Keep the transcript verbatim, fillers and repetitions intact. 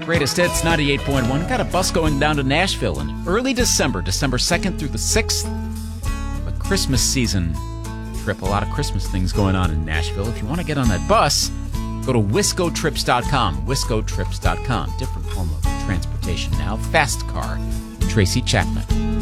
Greatest Hits ninety-eight point one. Got a bus going down to Nashville in early December, December second through the sixth. A Christmas season trip. A lot of Christmas things going on in Nashville. If you want to get on that bus, go to wisco trips dot com. wisco trips dot com. Different form of transportation now. Fast Car. Tracy Chapman.